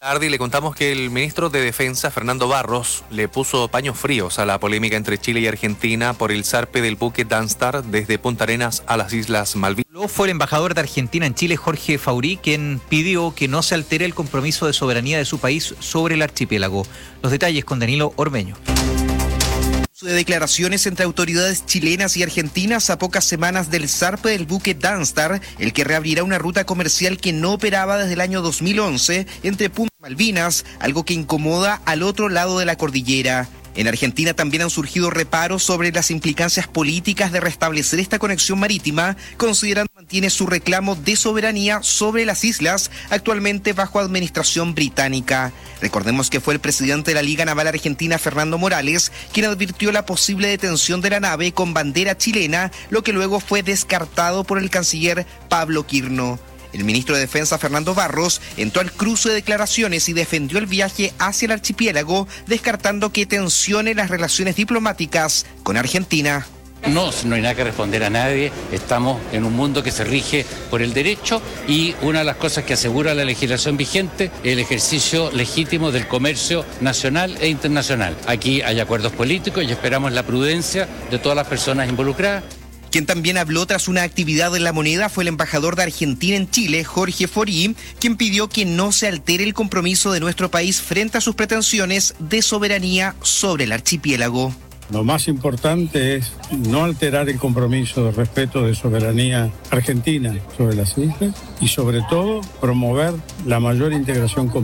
Tarde y le contamos que el ministro de Defensa, Fernando Barros, le puso paños fríos a la polémica entre Chile y Argentina por el zarpe del buque Danstar desde Punta Arenas a las Islas Malvinas. Fue el embajador de Argentina en Chile, Jorge Faurí, quien pidió que no se altere el compromiso de soberanía de su país sobre el archipiélago. Los detalles con Danilo Ormeño. De declaraciones entre autoridades chilenas y argentinas a pocas semanas del zarpe del buque Danstar, el que reabrirá una ruta comercial que no operaba desde el año 2011 entre Punta y Malvinas, algo que incomoda al otro lado de la cordillera. En Argentina también han surgido reparos sobre las implicancias políticas de restablecer esta conexión marítima, considerando que mantiene su reclamo de soberanía sobre las islas, actualmente bajo administración británica. Recordemos que fue el presidente de la Liga Naval Argentina, Fernando Morales, quien advirtió la posible detención de la nave con bandera chilena, lo que luego fue descartado por el canciller Pablo Quirno. El ministro de Defensa, Fernando Barros, entró al cruce de declaraciones y defendió el viaje hacia el archipiélago, descartando que tensione las relaciones diplomáticas con Argentina. No hay nada que responder a nadie, estamos en un mundo que se rige por el derecho y una de las cosas que asegura la legislación vigente es el ejercicio legítimo del comercio nacional e internacional. Aquí hay acuerdos políticos y esperamos la prudencia de todas las personas involucradas. Quien también habló tras una actividad en La Moneda fue el embajador de Argentina en Chile, Jorge Faurí, quien pidió que no se altere el compromiso de nuestro país frente a sus pretensiones de soberanía sobre el archipiélago. Lo más importante es no alterar el compromiso de respeto de soberanía argentina sobre las islas y sobre todo promover la mayor integración comercial.